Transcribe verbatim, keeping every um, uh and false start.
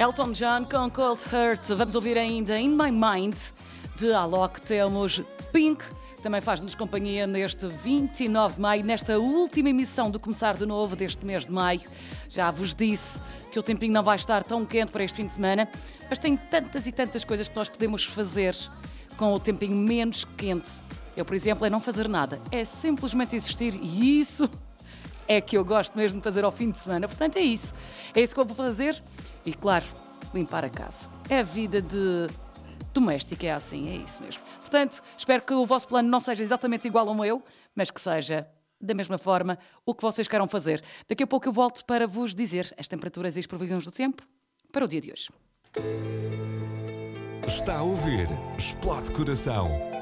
Elton John com Cold Heart. Vamos ouvir ainda In My Mind, de Alok. Temos Pink, que também faz-nos companhia neste vinte e nove de maio, nesta última emissão do Começar de Novo deste mês de maio. Já vos disse que o tempinho não vai estar tão quente para este fim de semana, mas tem tantas e tantas coisas que nós podemos fazer com o tempinho menos quente. Eu, por exemplo, é não fazer nada, é simplesmente existir, e isso é que eu gosto mesmo de fazer ao fim de semana. Portanto, é isso. É isso que eu vou fazer. E, claro, limpar a casa. É a vida de doméstica, é assim, é isso mesmo. Portanto, espero que o vosso plano não seja exatamente igual ao meu, mas que seja, da mesma forma, o que vocês queiram fazer. Daqui a pouco eu volto para vos dizer as temperaturas e as previsões do tempo para o dia de hoje. Está a ouvir Explode Coração.